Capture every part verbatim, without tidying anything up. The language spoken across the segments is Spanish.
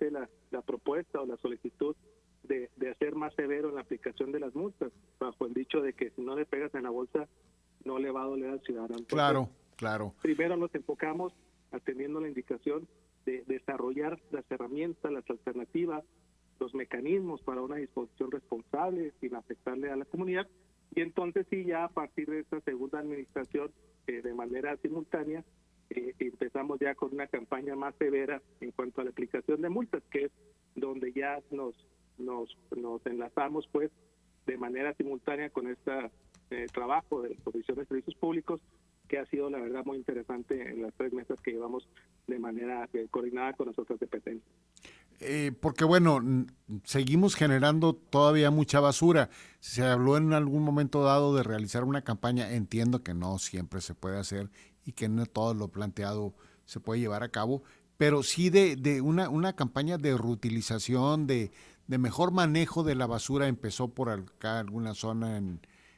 hace la, la propuesta o la solicitud de, de hacer más severo en la aplicación de las multas, bajo el dicho de que si no le pegas en la bolsa, no le va a doler al ciudadano. Entonces, claro, claro. primero nos enfocamos atendiendo la indicación de desarrollar las herramientas, las alternativas, los mecanismos para una disposición responsable sin afectarle a la comunidad, y entonces sí, ya a partir de esta segunda administración, eh, de manera simultánea, eh, empezamos ya con una campaña más severa en cuanto a la aplicación de multas, que es donde ya nos nos, nos enlazamos pues de manera simultánea con este eh, trabajo de la Comisión de Servicios Públicos, que ha sido la verdad muy interesante en las tres mesas que llevamos de manera eh, coordinada con las otras dependencias. Eh, porque bueno, seguimos generando todavía mucha basura. Se habló en algún momento dado de realizar una campaña, entiendo que no siempre se puede hacer y que no todo lo planteado se puede llevar a cabo, pero sí de, de una, una campaña de reutilización, de, de mejor manejo de la basura. Empezó por acá alguna zona en,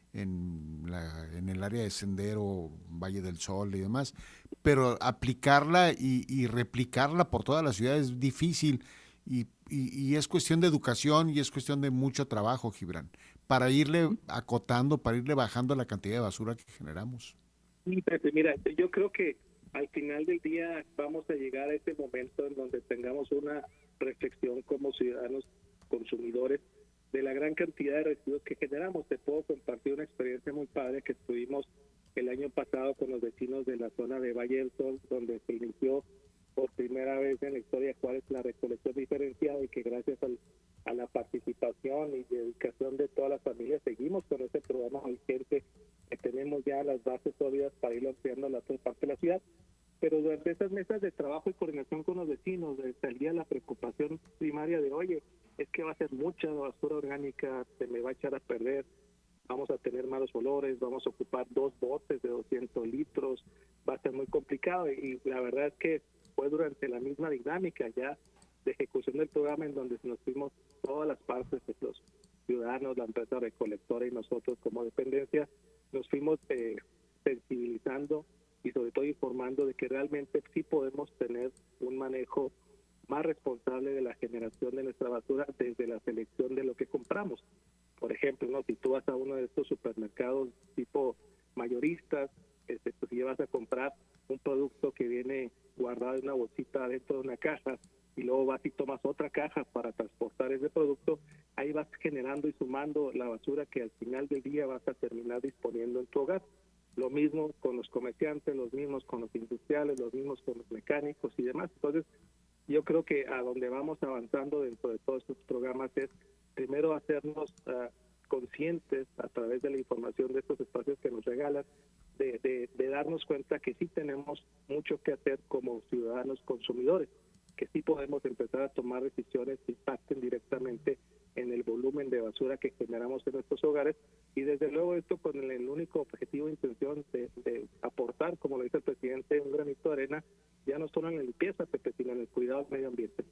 en, la, en el área de Sendero, Valle del Sol y demás, pero aplicarla y, y replicarla por toda la ciudad es difícil. Y, y, y es cuestión de educación y es cuestión de mucho trabajo, Gibran, para irle acotando, para irle bajando la cantidad de basura que generamos. Sí, Pepe, mira, yo creo que al final del día vamos a llegar a ese momento en donde tengamos una reflexión como ciudadanos consumidores de la gran cantidad de residuos que generamos. Te puedo compartir una experiencia muy padre que tuvimos el año pasado con los vecinos de la zona de Valle del Sol, donde se inició por primera vez en la historia de Juárez la recolección diferenciada, y que gracias al, a la participación y dedicación de todas las familias seguimos con ese programa vigente, que tenemos ya las bases sólidas para irlo ampliando a la otra parte de la ciudad. Pero durante esas mesas de trabajo y coordinación con los vecinos salía la preocupación primaria de, oye, es que va a ser mucha basura orgánica, se me va a echar a perder, vamos a tener malos olores, vamos a ocupar dos botes de doscientos litros, va a ser muy complicado. Y la verdad es que fue durante la misma dinámica ya de ejecución del programa en donde nos fuimos todas las partes, los ciudadanos, la empresa recolectora y nosotros como dependencia, nos fuimos eh, sensibilizando y sobre todo informando de que realmente sí podemos tener un manejo más responsable de la generación de nuestra basura desde la selección de lo que compramos. Por ejemplo, ¿no? Si tú vas a uno de estos supermercados tipo mayoristas, este, pues si vas a comprar un producto que viene guardado en una bolsita dentro de una caja y luego vas y tomas otra caja para transportar ese producto, ahí vas generando y sumando la basura que al final del día vas a terminar disponiendo en tu hogar. Lo mismo con los comerciantes, los mismos con los industriales, los mismos con los mecánicos y demás. Entonces, yo creo que a donde vamos avanzando dentro de todos estos programas es primero hacernos uh, conscientes a través de la información de estos espacios que nos regalan, de, de, de darnos cuenta que sí tenemos mucho que hacer como ciudadanos consumidores, que sí podemos empezar a tomar decisiones que impacten directamente en el volumen de basura que generamos en nuestros hogares, y desde luego esto con el, el único objetivo e intención de, de aportar, como lo dice el presidente, un granito de arena, ya no solo en la limpieza, Pepe, sino en el cuidado del medio ambiente.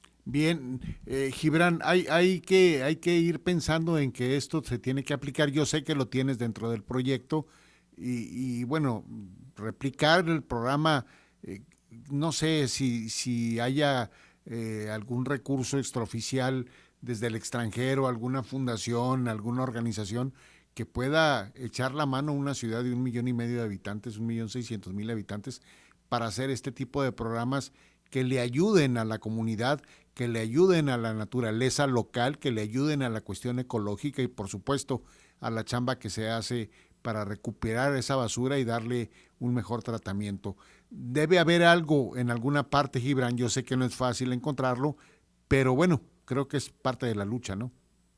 Bien, eh, Gibran, hay, hay, que, hay que ir pensando en que esto se tiene que aplicar. Yo sé que lo tienes dentro del proyecto y, y bueno, replicar el programa, eh, no sé si, si haya eh, algún recurso extraoficial desde el extranjero, alguna fundación, alguna organización que pueda echar la mano a una ciudad de un millón y medio de habitantes, un millón seiscientos mil habitantes, para hacer este tipo de programas que le ayuden a la comunidad, que le ayuden a la naturaleza local, que le ayuden a la cuestión ecológica y por supuesto a la chamba que se hace para recuperar esa basura y darle un mejor tratamiento. Debe haber algo en alguna parte, Gibran, yo sé que no es fácil encontrarlo, pero bueno, creo que es parte de la lucha, ¿no?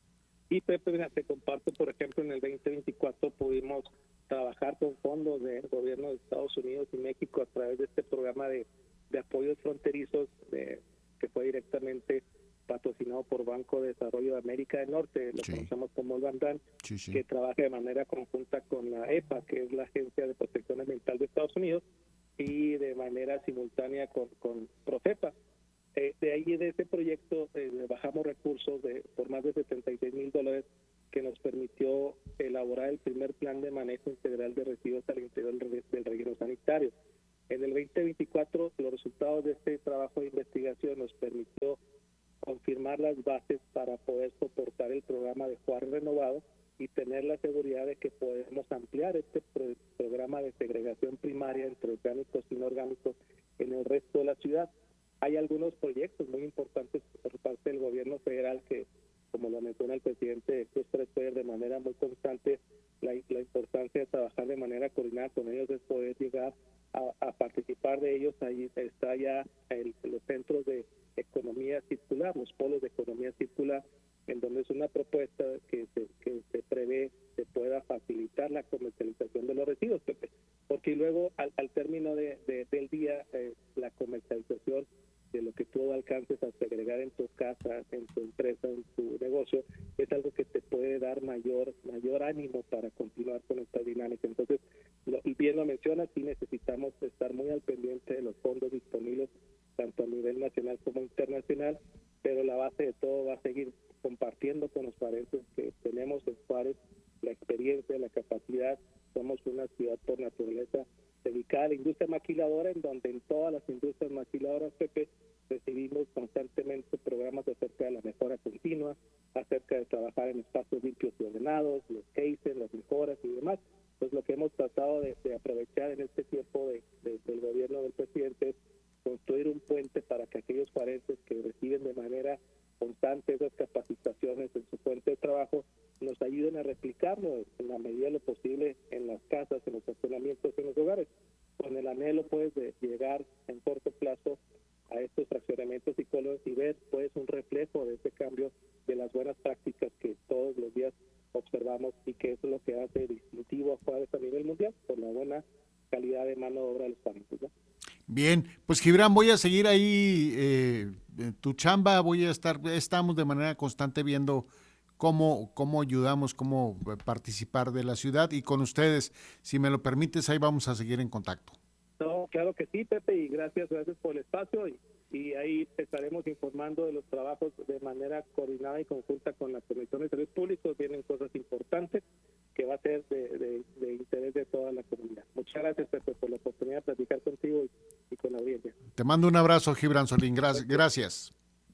Y Pepe, mira, te comparto, por ejemplo, en el veinte veinticuatro pudimos trabajar con fondos del gobierno de Estados Unidos y México a través de este programa de, de apoyos fronterizos de, que fue directamente patrocinado por Banco de Desarrollo de América del Norte, lo Sí, conocemos como el BANDAN, sí, sí. que trabaja de manera conjunta con la E P A, que es la Agencia de Protección Ambiental de Estados Unidos, y de manera simultánea con, con Profepa. Eh, de ahí, de ese proyecto, eh, bajamos recursos de, por más de setenta y seis mil dólares, que nos permitió elaborar el primer plan de manejo integral de residuos al interior del, del relleno sanitario. En el veinte veinticuatro, los resultados de este trabajo de investigación nos permitió confirmar las bases para poder soportar el programa de Juárez Renovado y tener la seguridad de que podemos ampliar este pro- programa de segregación primaria entre orgánicos y inorgánicos en el resto de la ciudad. Hay algunos proyectos muy importantes por parte del gobierno federal que, como lo menciona el presidente Cruz Pérez, de manera muy constante, la, la importancia de trabajar de manera coordinada con ellos es poder llegar a, a participar de ellos. Ahí está ya el, los centros de economía circular, los polos de economía circular, en donde es una propuesta que se, que se prevé se pueda facilitar la comercialización de los residuos, Pepe, porque luego al, al término de, de, del día eh, la comercialización de lo que tú alcances a segregar en tu casa, en tu empresa, en tu negocio, es algo que te puede dar mayor mayor ánimo para continuar con esta dinámica. Entonces, lo, bien lo mencionas, sí necesitamos estar muy al pendiente de los fondos disponibles, tanto a nivel nacional como internacional, pero la base de todo va a seguir compartiendo con los juarenses que tenemos en Juárez la experiencia, la capacidad. Somos una ciudad por naturaleza dedicada a la industria maquiladora, en donde en todas las industrias maquiladoras, Pepe, recibimos constantemente programas acerca de la mejora continua, acerca de trabajar en espacios limpios y ordenados, los cases, las mejoras y demás. Pues lo que hemos tratado de, de aprovechar en este tiempo de, de, del gobierno del presidente es construir un puente para que aquellos juarenses que reciben de manera constante esas capacitaciones en su fuente de trabajo nos ayuden a replicarlo en la medida de lo posible en las casas, en los estacionamientos, en los hogares, con el anhelo pues de llegar en corto plazo a estos fraccionamientos y colores y ver pues un reflejo de ese cambio de las buenas prácticas que todos los días observamos y que eso es lo que hace distintivo a Juárez a nivel mundial por la buena calidad de mano de obra de los juarenses, ¿no? Bien, pues Gibran, voy a seguir ahí eh, en tu chamba, voy a estar, estamos de manera constante viendo cómo, cómo ayudamos, cómo participar de la ciudad y con ustedes, si me lo permites, ahí vamos a seguir en contacto. No, claro que sí, Pepe, y gracias, gracias por el espacio y, y ahí estaremos informando de los trabajos de manera coordinada y conjunta con la Comisión de Salud Pública. Vienen cosas importantes que va a ser de, de, de interés de toda la comunidad. Muchas gracias, Pepe, por la oportunidad de platicar contigo y, y con la audiencia. Te mando un abrazo, Gibran Solín, gracias. gracias.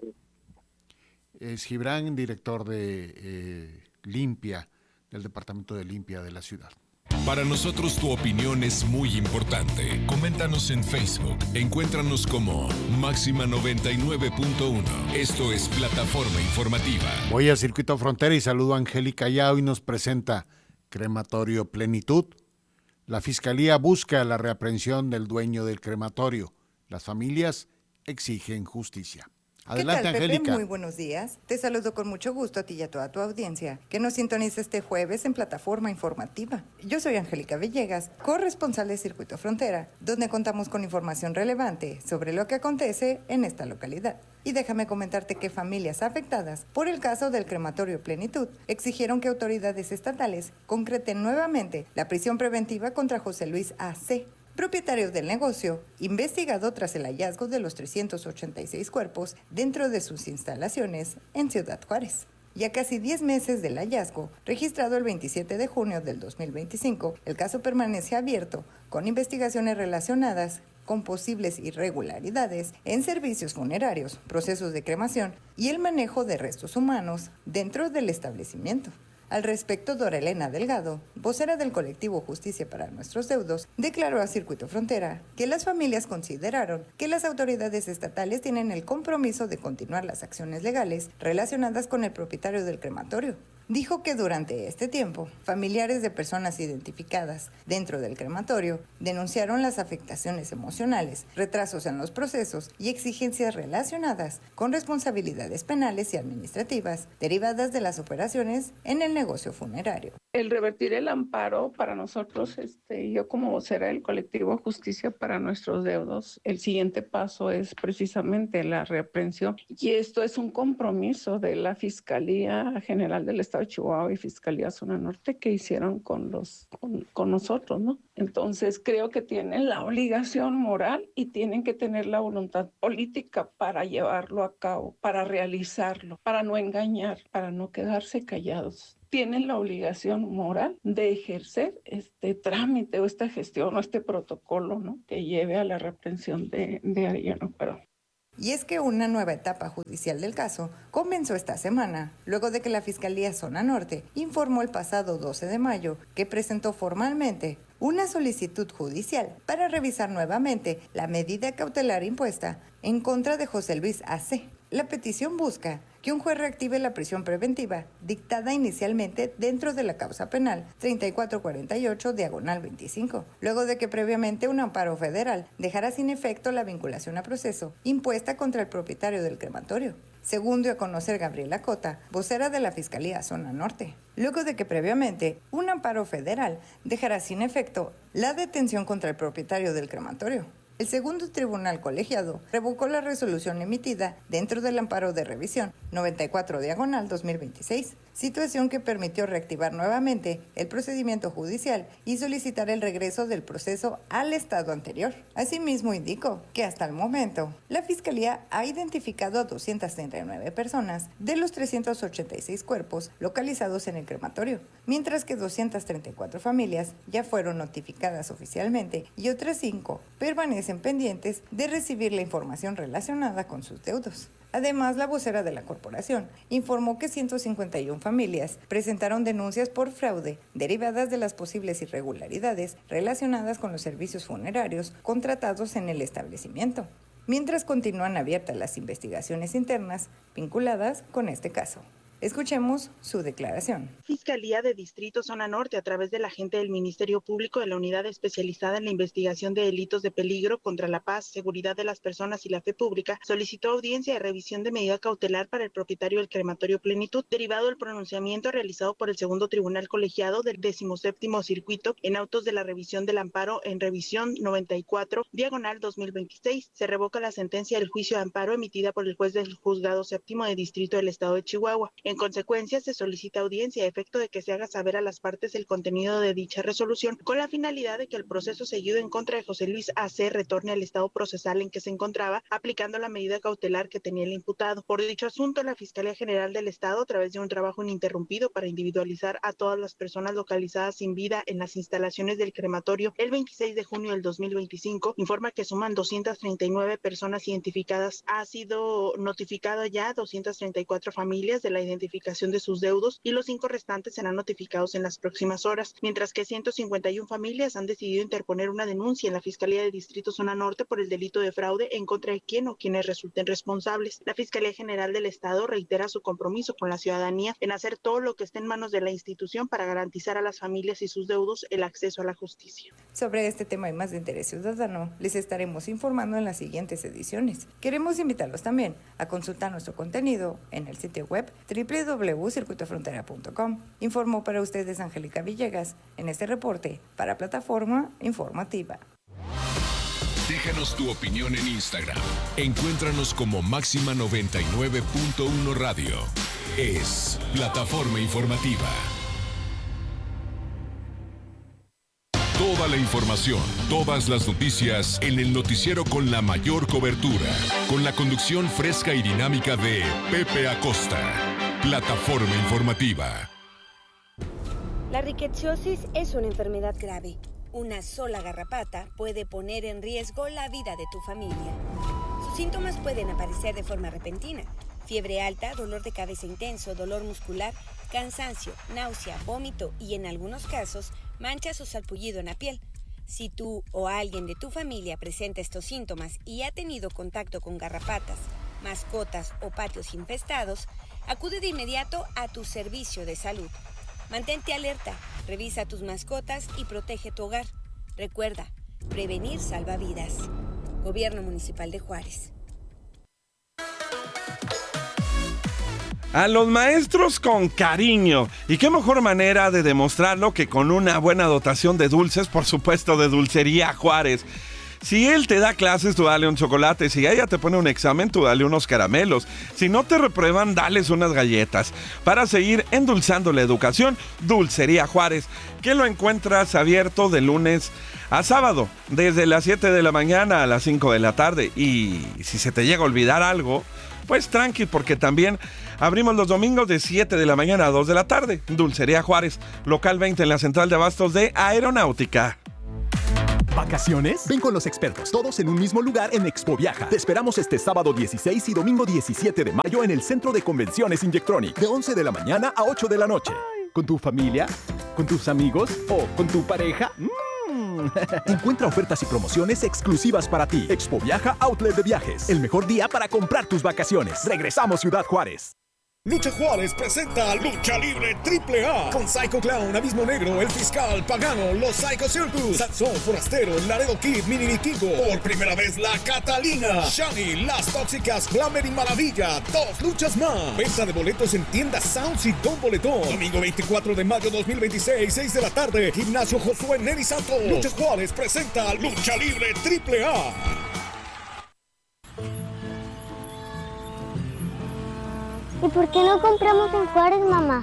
Es Gibran, director de eh, Limpia, del Departamento de Limpia de la ciudad. Para nosotros tu opinión es muy importante. Coméntanos en Facebook. Encuéntranos como Máxima noventa y nueve punto uno. Esto es Plataforma Informativa. Voy a Circuito Frontera y saludo a Angélica Yao y nos presenta Crematorio Plenitud. La Fiscalía busca la reaprehensión del dueño del crematorio. Las familias exigen justicia. Adelante, ¿Qué tal, Angélica? Pepe? Muy buenos días. Te saludo con mucho gusto a ti y a toda tu audiencia, que nos sintoniza este jueves en Plataforma Informativa. Yo soy Angélica Villegas, corresponsal de Circuito Frontera, donde contamos con información relevante sobre lo que acontece en esta localidad. Y déjame comentarte que familias afectadas por el caso del crematorio Plenitud exigieron que autoridades estatales concreten nuevamente la prisión preventiva contra José Luis A C, propietario del negocio, investigado tras el hallazgo de los trescientos ochenta y seis cuerpos dentro de sus instalaciones en Ciudad Juárez. Ya casi diez meses del hallazgo, registrado el veintisiete de junio del dos mil veinticinco, el caso permanece abierto, con investigaciones relacionadas con posibles irregularidades en servicios funerarios, procesos de cremación y el manejo de restos humanos dentro del establecimiento. Al respecto, Dora Elena Delgado, vocera del colectivo Justicia para Nuestros Deudos, declaró a Circuito Frontera que las familias consideraron que las autoridades estatales tienen el compromiso de continuar las acciones legales relacionadas con el propietario del crematorio. Dijo que durante este tiempo, familiares de personas identificadas dentro del crematorio denunciaron las afectaciones emocionales, retrasos en los procesos y exigencias relacionadas con responsabilidades penales y administrativas derivadas de las operaciones en el negocio funerario. El revertir el amparo para nosotros, este, yo como vocera del colectivo Justicia para Nuestros Deudos, el siguiente paso es precisamente la reaprehensión. Y esto es un compromiso de la Fiscalía General del Estado de Chihuahua y Fiscalía Zona Norte que hicieron con, los, con, con nosotros, ¿no? Entonces creo que tienen la obligación moral y tienen que tener la voluntad política para llevarlo a cabo, para realizarlo, para no engañar, para no quedarse callados. tienen la obligación moral de ejercer este trámite o esta gestión o este protocolo, ¿no?, que lleve a la reaprensión de, de Arellano Amparó. Y es que una nueva etapa judicial del caso comenzó esta semana, luego de que la Fiscalía Zona Norte informó el pasado doce de mayo que presentó formalmente una solicitud judicial para revisar nuevamente la medida cautelar impuesta en contra de José Luis A C. La petición busca que un juez reactive la prisión preventiva dictada inicialmente dentro de la causa penal treinta y cuatro cuarenta y ocho diagonal veinticinco, luego de que previamente un amparo federal dejara sin efecto la vinculación a proceso impuesta contra el propietario del crematorio, según dio a conocer Gabriela Cota, vocera de la Fiscalía Zona Norte, luego de que previamente un amparo federal dejara sin efecto la detención contra el propietario del crematorio. El segundo tribunal colegiado revocó la resolución emitida dentro del amparo de revisión noventa y cuatro diagonal dos mil veintiséis, situación que permitió reactivar nuevamente el procedimiento judicial y solicitar el regreso del proceso al estado anterior. Asimismo, indicó que hasta el momento la Fiscalía ha identificado a doscientas treinta y nueve personas de los trescientos ochenta y seis cuerpos localizados en el crematorio, mientras que doscientas treinta y cuatro familias ya fueron notificadas oficialmente y otras cinco permanecen pendientes de recibir la información relacionada con sus deudos. Además, la vocera de la corporación informó que ciento cincuenta y una familias presentaron denuncias por fraude derivadas de las posibles irregularidades relacionadas con los servicios funerarios contratados en el establecimiento, mientras continúan abiertas las investigaciones internas vinculadas con este caso. Escuchemos su declaración. Fiscalía de Distrito Zona Norte, a través del agente del Ministerio Público de la Unidad Especializada en la Investigación de Delitos de Peligro contra la Paz, Seguridad de las Personas y la Fe Pública, solicitó audiencia de revisión de medida cautelar para el propietario del crematorio Plenitud, derivado del pronunciamiento realizado por el segundo tribunal colegiado del decimoséptimo circuito en autos de la revisión del amparo en revisión noventa y cuatro diagonal dos mil veintiséis. Se revoca la sentencia del juicio de amparo emitida por el juez del juzgado séptimo de distrito del estado de Chihuahua. En consecuencia, se solicita audiencia a efecto de que se haga saber a las partes el contenido de dicha resolución, con la finalidad de que el proceso seguido en contra de José Luis A C retorne al estado procesal en que se encontraba, aplicando la medida cautelar que tenía el imputado. Por dicho asunto, la Fiscalía General del Estado, a través de un trabajo ininterrumpido para individualizar a todas las personas localizadas sin vida en las instalaciones del crematorio el veintiséis de junio del dos mil veinticinco, informa que suman doscientas treinta y nueve personas identificadas. Ha sido notificado ya doscientas treinta y cuatro familias de la identificación identificación de sus deudos y los cinco restantes serán notificados en las próximas horas, mientras que ciento cincuenta y una familias han decidido interponer una denuncia en la Fiscalía de Distrito Zona Norte por el delito de fraude en contra de quien o quienes resulten responsables. La Fiscalía General del Estado reitera su compromiso con la ciudadanía en hacer todo lo que esté en manos de la institución para garantizar a las familias y sus deudos el acceso a la justicia. Sobre este tema y más de interés ciudadano, les estaremos informando en las siguientes ediciones. Queremos invitarlos también a consultar nuestro contenido en el sitio web doble u doble u doble u punto circuito frontera punto com. Informó para ustedes Angélica Villegas en este reporte para Plataforma Informativa. Déjanos tu opinión en Instagram. Encuéntranos como Máxima noventa y nueve punto uno Radio. Es Plataforma Informativa. Toda la información, todas las noticias en el noticiero con la mayor cobertura. Con la conducción fresca y dinámica de Pepe Acosta. Plataforma Informativa. La rickettsiosis es una enfermedad grave. Una sola garrapata puede poner en riesgo la vida de tu familia. Sus síntomas pueden aparecer de forma repentina. Fiebre alta, dolor de cabeza intenso, dolor muscular, cansancio, náusea, vómito y en algunos casos, manchas o sarpullido en la piel. Si tú o alguien de tu familia presenta estos síntomas y ha tenido contacto con garrapatas, mascotas o patios infestados, acude de inmediato a tu servicio de salud. Mantente alerta, revisa a tus mascotas y protege tu hogar. Recuerda, prevenir salva vidas. Gobierno Municipal de Juárez. A los maestros con cariño. Y qué mejor manera de demostrarlo que con una buena dotación de dulces, por supuesto de Dulcería Juárez. Si él te da clases, tú dale un chocolate. Si ella te pone un examen, tú dale unos caramelos. Si no te reprueban, dales unas galletas. Para seguir endulzando la educación, Dulcería Juárez, que lo encuentras abierto de lunes a sábado, desde las siete de la mañana a las cinco de la tarde. Y si se te llega a olvidar algo, pues tranqui, porque también abrimos los domingos de siete de la mañana a dos de la tarde. Dulcería Juárez, local veinte en la central de abastos de Aeronáutica. ¿Vacaciones? Ven con los expertos, todos en un mismo lugar en Expo Viaja. Te esperamos este sábado dieciséis y domingo diecisiete de mayo en el Centro de Convenciones Injectronic, de once de la mañana a ocho de la noche. ¿Con tu familia? ¿Con tus amigos? ¿O con tu pareja? Mm. Encuentra ofertas y promociones exclusivas para ti. Expo Viaja Outlet de Viajes, el mejor día para comprar tus vacaciones. Regresamos Ciudad Juárez. Lucha Juárez presenta Lucha Libre triple A con Psycho Clown, Abismo Negro, El Fiscal, Pagano, Los Psycho Circus, Saxon, Forastero, Laredo Kid, Mini Vikingo, por primera vez la Catalina, Shani, Las Tóxicas, Glamour y Maravilla, dos luchas más. Venta de boletos en tiendas Sounds y Don Boletón. Domingo veinticuatro de mayo dos mil veintiséis, seis de la tarde, Gimnasio Josué Neri Santos. Lucha Juárez presenta Lucha Libre triple A. ¿Y por qué no compramos en Juárez, mamá?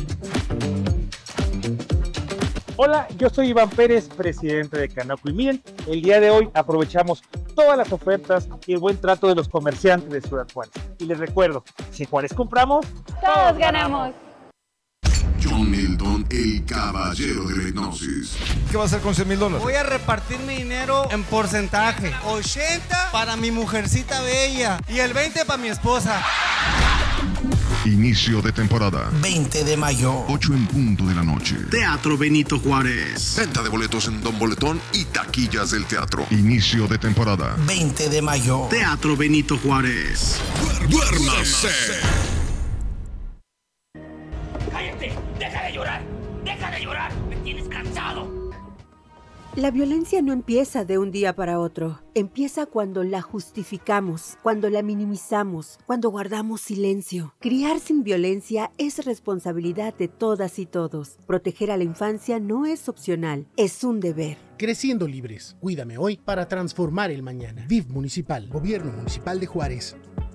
Hola, yo soy Iván Pérez, presidente de Canaco. Y miren, el día de hoy aprovechamos todas las ofertas y el buen trato de los comerciantes de Ciudad Juárez. Y les recuerdo, si en Juárez compramos, todos ganamos. John Milton, el caballero de la hipnosis. ¿Qué va a hacer con cien mil dólares? Voy a repartir mi dinero en porcentaje. ochenta para mi mujercita bella y el veinte para mi esposa. Inicio de temporada. veinte de mayo. ocho en punto de la noche. Teatro Benito Juárez. Venta de boletos en Don Boletón y taquillas del teatro. Inicio de temporada. veinte de mayo. Teatro Benito Juárez. ¡Duérmase! ¡Cállate! ¡Deja de llorar! ¡Deja de llorar! ¡Me tienes cansado! La violencia no empieza de un día para otro. Empieza cuando la justificamos, cuando la minimizamos, cuando guardamos silencio. Criar sin violencia es responsabilidad de todas y todos. Proteger a la infancia no es opcional, es un deber. Creciendo libres. Cuídame hoy para transformar el mañana. D I F Municipal. Gobierno Municipal de Juárez.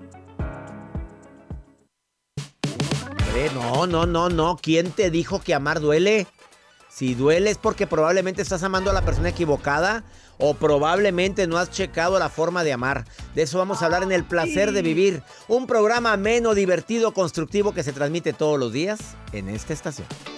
No, no, no, no. ¿Quién te dijo que amar duele? Si duele es porque probablemente estás amando a la persona equivocada o probablemente no has checado la forma de amar. De eso vamos a hablar en El Placer de Vivir, un programa ameno, divertido, constructivo que se transmite todos los días en esta estación.